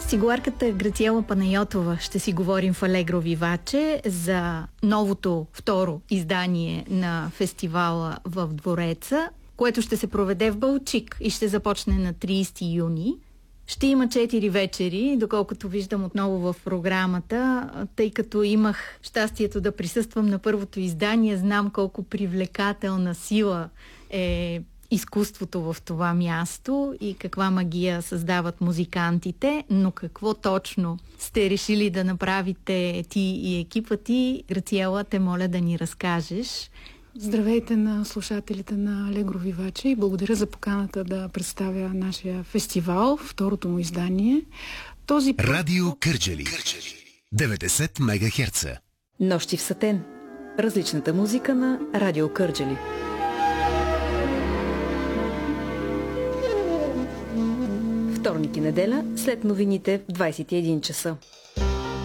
С цигуларката Грациела Панайотова ще си говорим в Алегро Виваче за новото второ издание на фестивала в Двореца, което ще се проведе в Балчик и ще започне на 30 юни. Ще има 4 вечери, доколкото виждам отново в програмата, тъй като имах щастието да присъствам на първото издание, знам колко привлекателна сила е изкуството в това място и каква магия създават музикантите, но какво точно сте решили да направите ти и екипа ти? Грациела, те моля да ни разкажеш. Здравейте на слушателите на Алегро Виваче и благодаря за поканата да представя нашия фестивал, второто му издание. Радио Кърджали 90 МГц. Нощи в Сатен. Различната музика на Радио Кърджали. Вторник и неделя след новините в 21 часа.